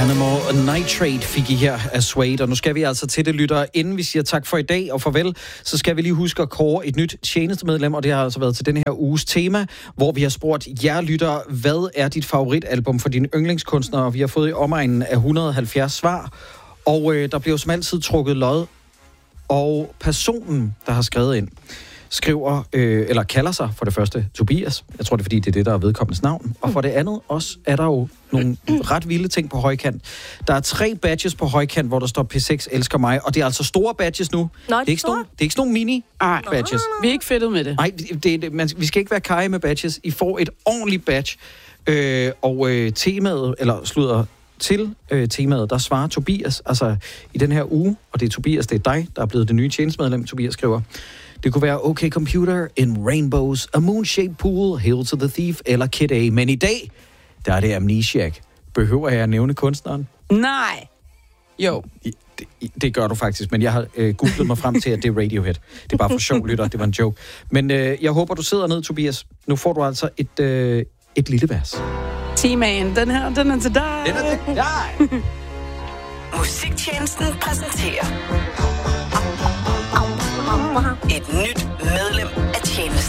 Animal Nitrate fik I her af Suede, og nu skal vi altså til det, lyttere. Inden vi siger tak for i dag og farvel, så skal vi lige huske at kåre et nyt tjenestemedlem, og det har altså været til den her uges tema, hvor vi har spurgt jer lyttere, hvad er dit favoritalbum for dine yndlingskunstnere, og vi har fået i omegnen af 170 svar, og der bliver jo som altid trukket lod, og personen, der har skrevet ind, skriver, eller kalder sig for det første Tobias. Jeg tror, det er fordi, det er det, der er vedkommendes navn. Og for det andet også er der jo nogle ret vilde ting på højkant. Der er 3 badges på højkant, hvor der står P6 elsker mig. Og det er altså store badges nu. Nå, det er ikke sådan nogle mini-badges. Vi er ikke fedtet med det. Nej, vi skal ikke være kaj med badges. I får et ordentligt badge. Temaet, eller slutter til temaet, der svarer Tobias, altså i den her uge, og det er Tobias, det er dig, der er blevet det nye tjenestemedlem. Tobias skriver: det kunne være OK Computer, In Rainbows, A Moon-Shaped Pool, Hail to the Thief eller Kid A. Men i dag, der er det Amnesiac. Behøver jeg at nævne kunstneren? Nej. Jo. Det gør du faktisk, men jeg har googlet mig frem til, at det er Radiohead. Det er bare for sjov, lytter. Det var en joke. Men jeg håber, du sidder ned, Tobias. Nu får du altså et lille vers. Temaen, den er til dig. Den er til dig. Musiktjenesten præsenterer et nyt medlem af tjenesten.